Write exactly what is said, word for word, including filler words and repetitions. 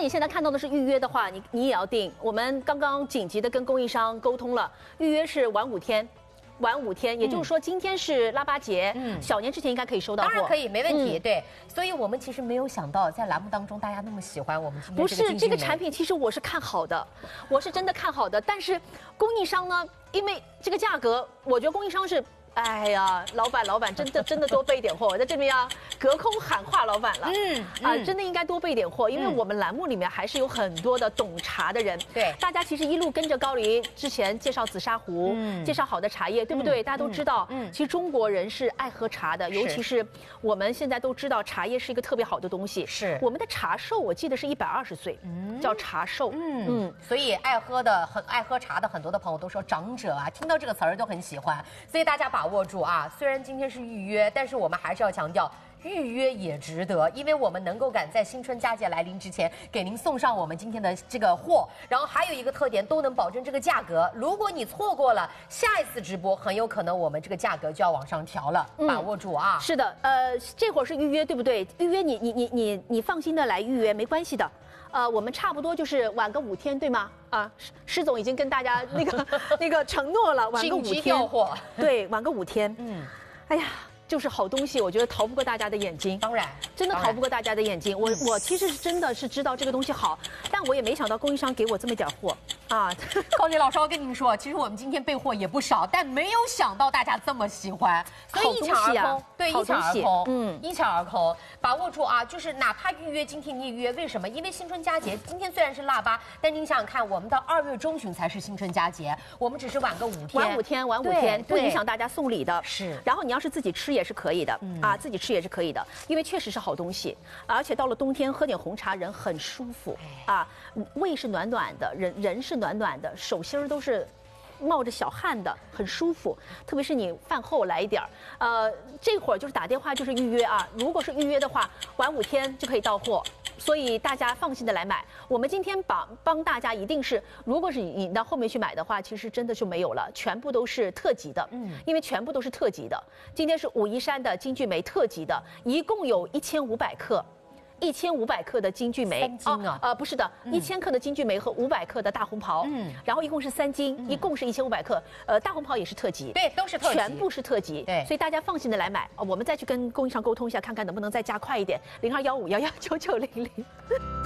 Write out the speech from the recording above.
你现在看到的是预约的话，你你也要订。我们刚刚紧急的跟供应商沟通了，预约是晚五天。 晚五天，也就是说今天是腊八节，嗯，小年之前应该可以收到货， 当然可以，没问题。嗯、对，所以我们其实没有想到，在栏目当中大家那么喜欢我们今天不是这个产品，其实我是看好的，我是真的看好的，但是供应商呢，因为这个价格，我觉得供应商是。 哎呀，老板，老板，真的真的多备点货！我在这边要隔空喊话老板了。嗯啊，真的应该多备点货，因为我们栏目里面还是有很多的懂茶的人。对，大家其实一路跟着高黎之前介绍紫砂壶，介绍好的茶叶，对不对？大家都知道，嗯，其实中国人是爱喝茶的，尤其是我们现在都知道茶叶是一个特别好的东西。是我们的茶寿，我记得是一百二十岁，叫茶寿。嗯嗯， 所以爱喝的很爱喝茶的很多的朋友都说长者啊，听到这个词儿都很喜欢，所以大家把。 把握住啊！虽然今天是预约，但是我们还是要强调，预约也值得，因为我们能够赶在新春佳节来临之前给您送上我们今天的这个货。然后还有一个特点，都能保证这个价格。如果你错过了下一次直播，很有可能我们这个价格就要往上调了。嗯、把握住啊！ 是的，呃，这会儿是预约，对不对？预约你你你你你放心的来预约，没关系的。 呃，我们差不多就是晚个五天，对吗？啊，施施总已经跟大家那个那个承诺了，晚个五天。 调货。 对，晚个五天。嗯，哎呀，就是好东西，我觉得逃不过大家的眼睛。 当然， 真的逃不过大家的眼睛。我我其实是真的是知道这个东西好，但我也没想到供应商给我这么点货啊。 高丽老师，我跟您说，其实我们今天备货也不少，但没有想到大家这么喜欢，所以一抢而空。对，一抢而空。嗯，一抢而空。 把握住啊！就是哪怕预约今天你也预约，为什么？因为新春佳节今天虽然是腊八，但您想想看，我们到二月中旬才是新春佳节，我们只是晚个五天， 晚五天，晚五天，不影响大家送礼的。 是。 然后你要是自己吃也是可以的，嗯、啊，自己吃也是可以的，因为确实是好东西，而且到了冬天喝点红茶，人很舒服啊，胃是暖暖的，人人是暖暖的，手心儿都是。 冒着小汗的，很舒服。特别是你饭后来一点儿，呃，这会儿就是打电话就是预约啊。如果是预约的话，晚五天就可以到货，所以大家放心的来买。我们今天帮帮大家一定是，如果是你到后面去买的话，其实真的就没有了，全部都是特级的，嗯，因为全部都是特级的。今天是武夷山的金骏眉特级的，一共有一千五百克。 一千五百克的金骏眉， 三斤啊？ 呃，不是的，一千克的金骏眉和五百克的大红袍，嗯，然后一共是三斤，一共是一千五百克。呃，大红袍也是特级， 对，都是特级， 全部是特级，对，所以大家放心的来买。我们再去跟供应商沟通一下，看看能不能再加快一点，零二幺五幺幺九九零零。